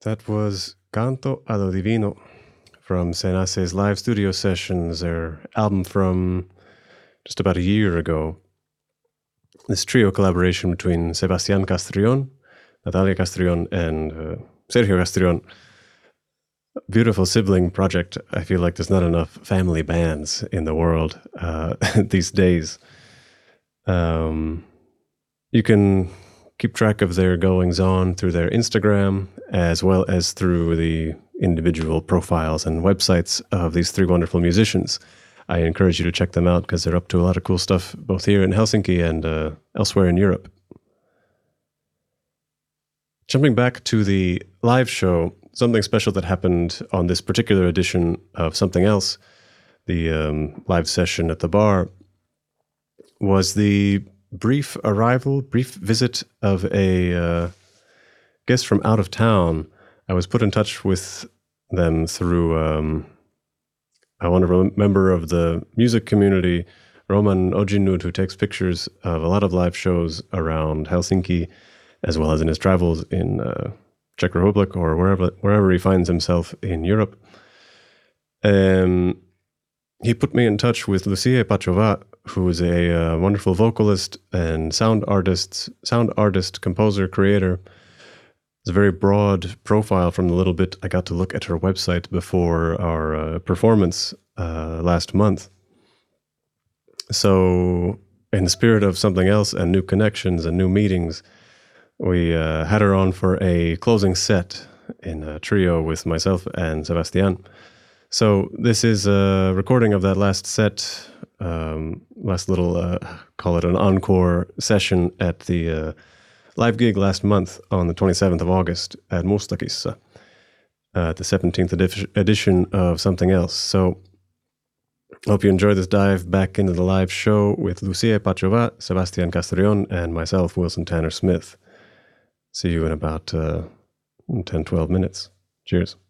That was Canto a lo Divino from Senace's live studio sessions, their album from just about a year ago. This trio collaboration between Sebastián Castrillón, Natalia Castrillón, and Sergio Castrillón. Beautiful sibling project. I feel like there's not enough family bands in the world these days. You can keep track of their goings-on through their Instagram, as well as through the individual profiles and websites of these three wonderful musicians. I encourage you to check them out because they're up to a lot of cool stuff, both here in Helsinki and elsewhere in Europe. Jumping back to the live show, something special that happened on this particular edition of Something Else, the live session at the bar, was the brief visit of a guest from out of town. I was put in touch with them through a wonderful member of the music community, Roman Ojinud, who takes pictures of a lot of live shows around Helsinki, as well as in his travels in Czech Republic or wherever he finds himself in Europe. He put me in touch with Lucie Pachova, who is a wonderful vocalist and sound artist, composer, creator. It's a very broad profile from the little bit I got to look at her website before our performance last month. So, in the spirit of Something Else and new connections and new meetings, we had her on for a closing set in a trio with myself and Sebastián. So this is a recording of that last set, last little, call it an encore session at the live gig last month on the 27th of August at Mustakissa, the 17th edition of Something Else. So hope you enjoy this dive back into the live show with Lucie Pachova, Sebastián Castrillón, and myself, Wilson Tanner Smith. See you in about 10-12 minutes. Cheers.